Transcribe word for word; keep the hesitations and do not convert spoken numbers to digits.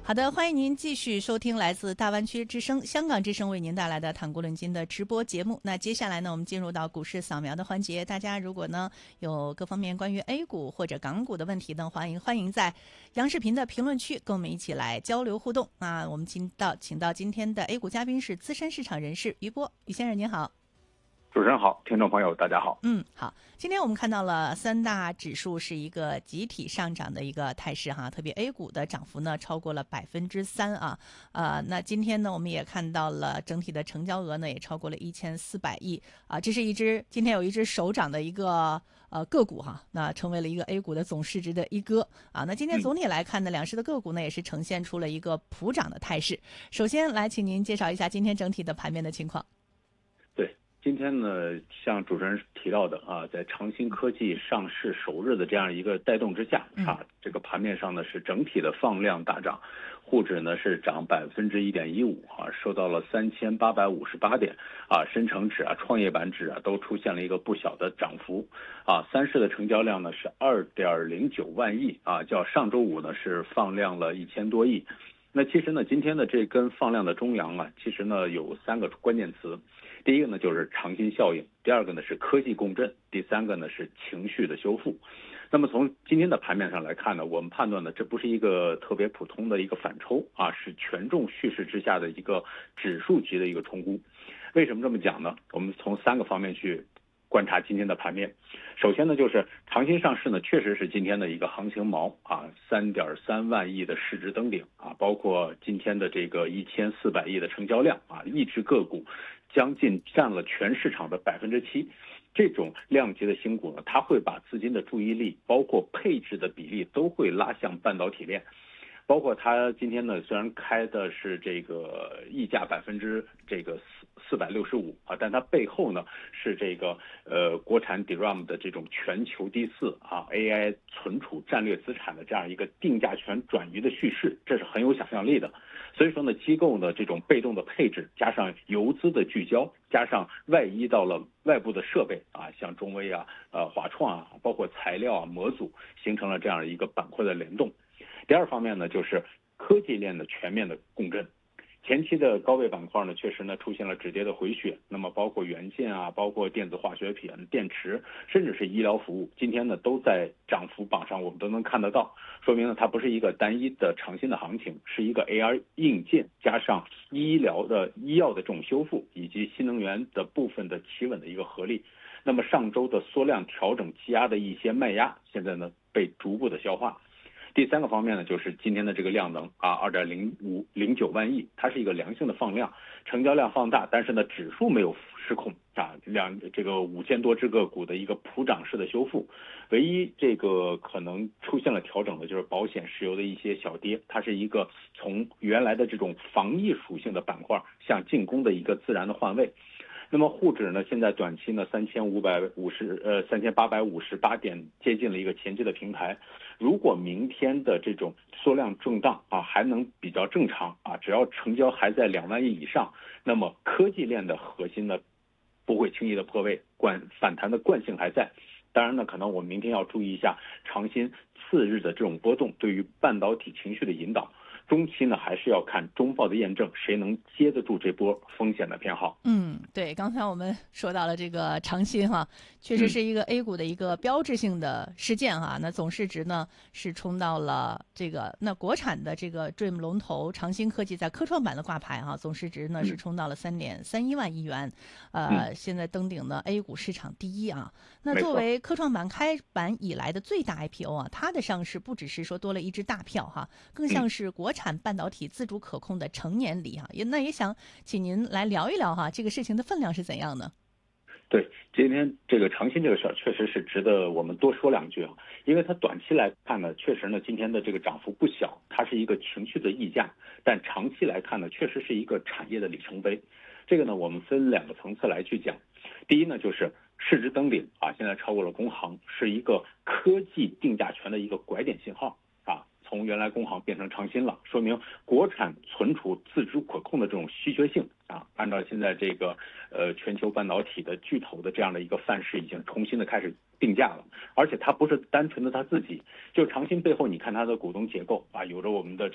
好的，欢迎您继续收听来自大湾区之声、香港之声为您带来的谈股论金的直播节目。那接下来呢，我们进入到股市扫描的环节。大家如果呢有各方面关于 A 股或者港股的问题呢，欢迎欢迎在杨视频的评论区跟我们一起来交流互动。那我们请到请到今天的 A 股嘉宾是资深市场人士于波，于先生您好。 主持人好，听众朋友大家好。 嗯，好，今天我们看到了三大指数是一个集体上涨的一个态势哈，特别 A 股的涨幅呢超过了百分之三啊，呃，那今天呢我们也看到了整体的成交额呢也超过了一千四百亿啊，这是一只今天有一只首涨的一个呃个股哈，那成为了一个 A 股的总市值的一哥啊。那今天总体来看呢，两市的个股呢也是呈现出了一个普涨的态势。首先来请您介绍一下今天整体的盘面的情况。 今天呢，像主持人提到的啊，在长鑫科技上市首日的这样一个带动之下啊，这个盘面上呢是整体的放量大涨，沪指呢是涨百分之一点一五啊，收到了三千八百五十八点啊，深成指啊、创业板指啊都出现了一个不小的涨幅啊，三市的成交量呢是二点零九万亿啊，较上周五呢是放量了一千多亿。那其实呢，今天的这根放量的中阳啊，其实呢有三个关键词。第一个呢就是长鑫效应，第二个呢是科技共振，第三个呢是情绪的修复。那么从今天的盘面上来看呢，我们判断呢这不是一个特别普通的一个反抽啊，是权重蓄势之下的一个指数级的一个冲估。为什么这么讲呢？我们从三个方面去观察今天的盘面。首先呢，就是长鑫上市呢，确实是今天的一个行情锚啊，三点三万亿的市值登顶啊，包括今天的这个一千四百亿的成交量啊，一只个股将近占了全市场的百分之七。这种量级的新股呢，它会把资金的注意力，包括配置的比例，都会拉向半导体链。包括它今天呢，虽然开的是这个溢价百分之这个四四百六十五啊，但它背后呢是这个呃国产 D RAM 的这种全球第四啊 A I 存储战略资产的这样一个定价权转移的叙事，这是很有想象力的。所以说呢，机构的这种被动的配置，加上游资的聚焦，加上外移到了外部的设备啊，像中微啊、呃华创啊，包括材料啊、模组，形成了这样一个板块的联动。第二方面呢，就是科技链的全面的共振。前期的高位板块呢，确实呢出现了止跌的回血，那么包括元件啊，包括电子化学品、电池，甚至是医疗服务，今天呢都在涨幅榜上，我们都能看得到，说明呢它不是一个单一的长鑫的行情，是一个 A R 硬件加上医疗的医药的这种修复，以及新能源的部分的企稳的一个合力。那么上周的缩量调整积压的一些卖压，现在呢被逐步的消化。第三个方面呢，就是今天的这个量能啊，二点零五零九万亿，它是一个良性的放量，成交量放大，但是呢，指数没有失控啊，两这个五千多只个股的一个普涨式的修复，唯一这个可能出现了调整的就是保险、石油的一些小跌，它是一个从原来的这种防疫属性的板块向进攻的一个自然的换位。那么沪指呢，现在短期呢三千五百五十呃三千八百五十八点，接近了一个前期的平台。如果明天的这种缩量震荡啊还能比较正常啊，只要成交还在两万亿以上，那么科技链的核心呢不会轻易的破位，惯反弹的惯性还在。当然呢，可能我们明天要注意一下长鑫次日的这种波动对于半导体情绪的引导。中期呢，还是要看中报的验证，谁能接得住这波风险的偏好。 嗯，对，刚才我们说到了这个长鑫哈，确实是一个 A 股的一个标志性的事件哈。嗯、那总市值呢是冲到了这个，那国产的这个 Dream 龙头长鑫科技在科创板的挂牌哈，总市值呢是冲到了三点三一万亿元，呃，嗯、现在登顶了 A 股市场第一啊。那作为科创板开板以来的最大 I P O 啊，它的上市不只是说多了一支大票哈，更像是国产半导体自主可控的成年礼哈。也那也想请您来聊一聊哈，这个事情的分量是怎样的？ 对，今天这个长鑫这个事儿确实是值得我们多说两句啊，因为它短期来看呢，确实呢今天的这个涨幅不小，它是一个情绪的溢价，但长期来看呢，确实是一个产业的里程碑。这个呢，我们分两个层次来去讲。第一呢，就是市值登顶啊，现在超过了工行，是一个科技定价权的一个拐点信号啊。从原来工行变成长鑫了，说明国产存储自主可控的这种稀缺性啊，按照现在这个呃全球半导体的巨头的这样的一个范式，已经重新的开始定价了。而且它不是单纯的它自己，就长鑫背后，你看它的股东结构啊，有着我们的这